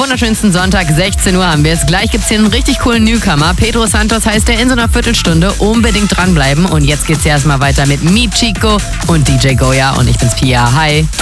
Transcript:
wunderschönsten Sonntag, 16 Uhr haben wir es. Gleich gibt's hier einen richtig coolen Newcomer. Pedro Santos heißt der, in so einer Viertelstunde. Unbedingt dranbleiben. Und jetzt geht's hier erstmal weiter mit Mi Chico und DJ Goya. Und ich bin's Pia. Hi.